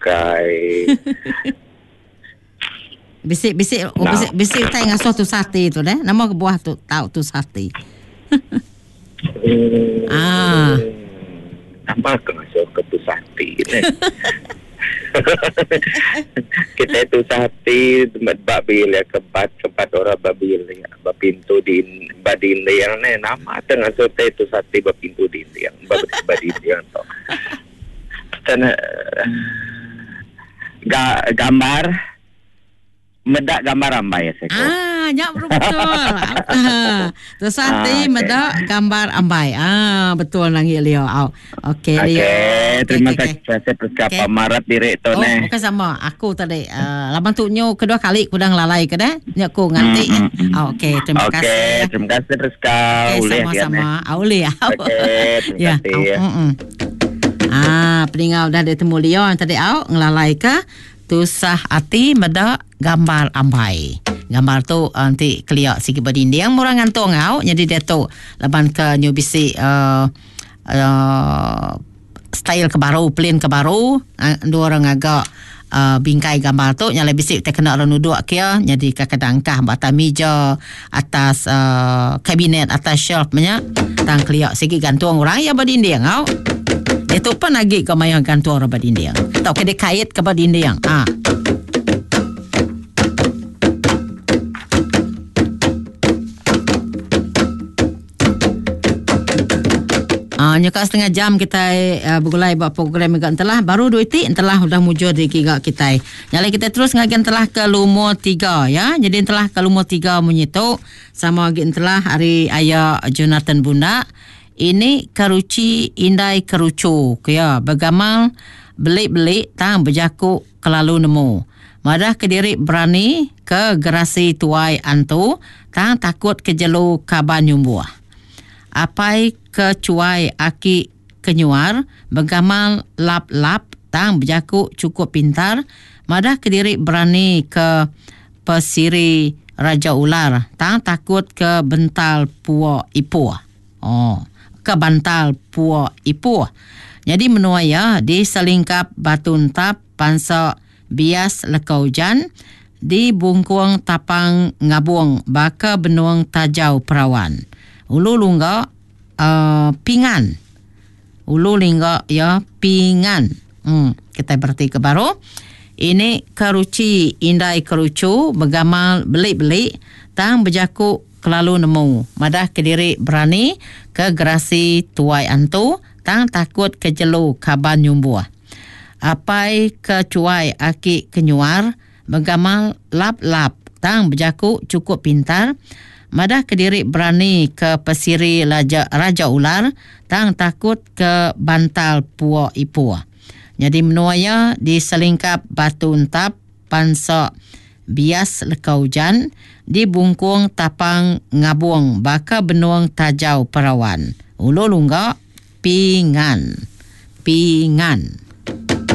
pakai. Bisik utai ngasuh tu sate tu deh. Nama buah tu tahu tu sate. Nama ngasuh ke tu sate ni. Kita tu sate babil ya kebat orang babil ya bapintu din badin yang ni nama tengah sote tu sate bapintu din yang badin yang tu. Dan gambar medak gambar ambai saya. Nyak betul. Tu sate medak gambar ambai. Betul nang Leo. Okey Leo. Terima kasih saya percaya pamarat direk tu ni. Bukan sama. Aku tadi laban tu nyo kedua kali ku dah ngelalai ke dah. Nyak ku nganti. Okey, terima kasih. Okey, terima kasih Rizka. Boleh sama-sama. Boleh. Okey, terima kasih. Peninggal dah ditemu Leo yang tadi ngelalai ke tusah hati medak gambar ambai. Gambar tu nanti keliak sikit berdinding murang ngantung jadi dia tu laban ke new bisi style ke baru, plan ke baru, dua orang agak bingkai gambar tu nyala bisik tak kena orang duduk kia jadi kadang kah atas meja, atas kabinet, atas shelf nya tang keliak sikit gantung orang ya berdinding itu pun lagi ke mayang gantung orang berdinding tau ke dia kait ke berdinding nyaka setengah jam kita bergulai buat program juga entelah baru 2 tik entelah sudah mujur di kita nyala kita terus ngagen telah ke lumur 3 ya jadi entelah ke lumur 3 menyitu sama lagi entelah hari ayah Jonathan Bunda ini keruci indai kerucu ya begamal belik-belik tang berjaku kelalu nemu madah kediri berani ke gerasi tuai antu tang takut kejelu kaban nyumbuah apai kecuai aki kenyuar begamal lap-lap tang berjaku cukup pintar madah kediri berani ke pesiri Raja Ular tang takut ke bental puak ipuah ke bantal puak ipuah jadi menuaya di selingkap batun tap pansa bias lekau jan di bungkuang tapang ngabung baka benuang tajau perawan ulu lungga pingan ulu lingga ya pingan kita berarti ke baru ini keruci indai kerucu begamal belik-belik tang berjaku kelalu nemu madah kediri berani ke gerasi tuai antu tang takut kejelu kaban nyumbuah apai kecuai aki kenyuar begamal lap-lap tang berjaku cukup pintar madah kediri berani ke pesiri Raja Ular tang takut ke bantal puak ipuah jadi menuaya di selingkap batu entap pansa bias lekau jan di bungkung tapang ngabung baka benuang tajau perawan ulu lungga pingan